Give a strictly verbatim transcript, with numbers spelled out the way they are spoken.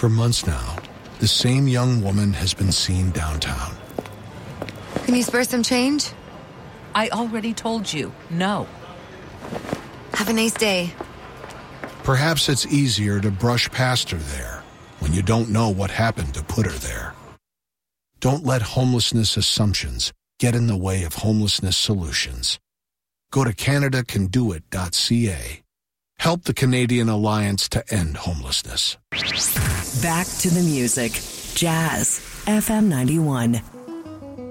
For months now, the same young woman has been seen downtown. Can you spare some change? I already told you, no. Have a nice day. Perhaps it's easier to brush past her there when you don't know what happened to put her there. Don't let homelessness assumptions get in the way of homelessness solutions. Go to Canada Can Do It dot C A. Help the Canadian Alliance to End Homelessness. Back to the music. Jazz F M ninety-one.